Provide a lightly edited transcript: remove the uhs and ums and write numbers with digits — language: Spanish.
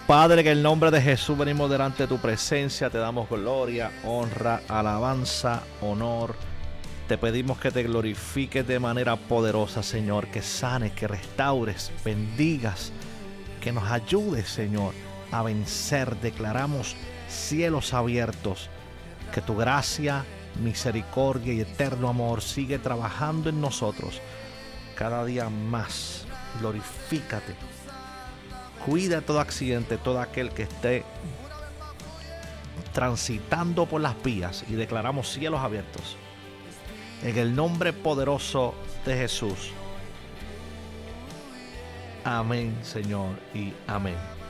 Padre, en el nombre de Jesús venimos delante de tu presencia, te damos gloria, honra, alabanza, honor. Te pedimos que te glorifiques de manera poderosa, Señor, que sanes, que restaures, bendigas, que nos ayudes, Señor, a vencer. Declaramos cielos abiertos, que tu gracia, misericordia y eterno amor sigue trabajando en nosotros cada día más. Glorifícate. Cuida todo accidente, todo aquel que esté transitando por las vías, y declaramos cielos abiertos. En el nombre poderoso de Jesús. Amén, Señor, y amén.